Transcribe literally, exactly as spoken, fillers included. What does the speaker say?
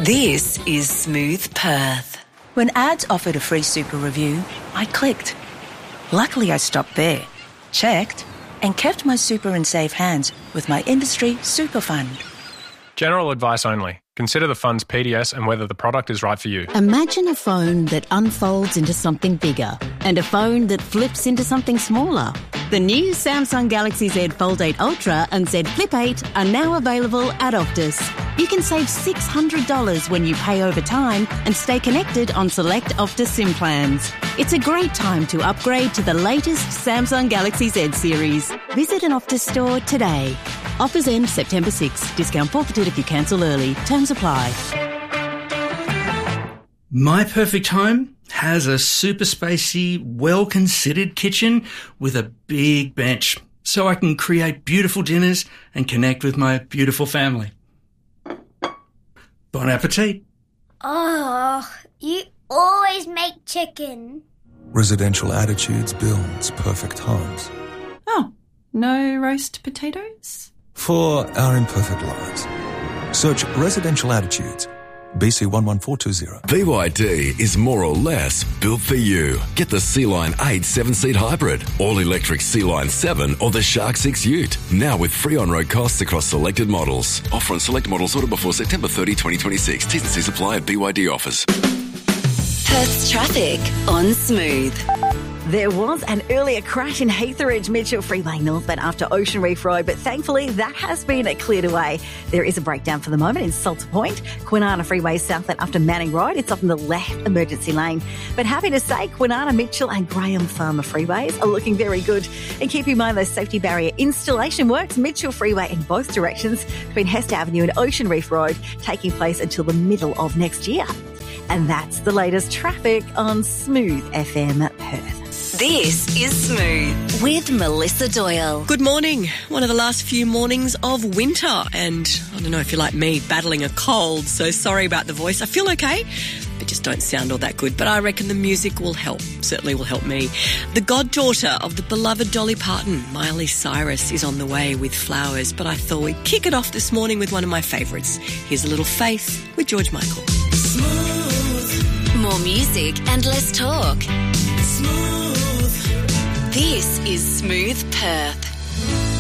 This is Smooth Perth. When ads offered a free super review, I clicked. Luckily, I stopped there, checked, and kept my super in safe hands with my industry super fund. General advice only. Consider the fund's P D S and whether the product is right for you. Imagine a phone that unfolds into something bigger and a phone that flips into something smaller. The new Samsung Galaxy Z Fold eight Ultra and Z Flip eight are now available at Optus. You can save six hundred dollars when you pay over time and stay connected on select Optus SIM plans. It's a great time to upgrade to the latest Samsung Galaxy Z series. Visit an Optus store today. Offers end September sixth. Discount forfeited if you cancel early. Terms apply. My perfect home has a super spacey, well-considered kitchen with a big bench so I can create beautiful dinners and connect with my beautiful family. Bon appetit. Oh, you always make chicken. Residential Attitudes builds perfect homes. Oh, no roast potatoes? For our imperfect lives. Search Residential Attitudes. B C one one four two zero. B Y D is more or less built for you. Get the Sea-Line eight seven-seat hybrid, all-electric Sea-Line seven or the Shark six Ute. Now with free on-road costs across selected models. Offer on select models ordered before September thirtieth, twenty twenty-six. T's and C's apply at B Y D offers. Perth's traffic on Smooth. There was an earlier crash in Heatheridge Mitchell Freeway northbound after Ocean Reef Road, but thankfully that has been cleared away. There is a breakdown for the moment in Salter Point, Kwinana Freeway southbound after Manning Road. It's off in the left emergency lane. But happy to say Kwinana Mitchell and Graham Farmer freeways are looking very good. And keep in mind those safety barrier installation works, Mitchell Freeway in both directions between Hester Avenue and Ocean Reef Road, taking place until the middle of next year. And that's the latest traffic on Smooth F M Perth. This is Smooth with Melissa Doyle. Good morning. One of the last few mornings of winter, and I don't know if you're like me, battling a cold, so sorry about the voice. I feel okay, but just don't sound all that good. But I reckon the music will help, certainly will help me. The goddaughter of the beloved Dolly Parton, Miley Cyrus, is on the way with flowers, but I thought we'd kick it off this morning with one of my favourites. Here's a little Faith with George Michael. Smooth. More music and less talk. Smooth. This is Smooth Perth.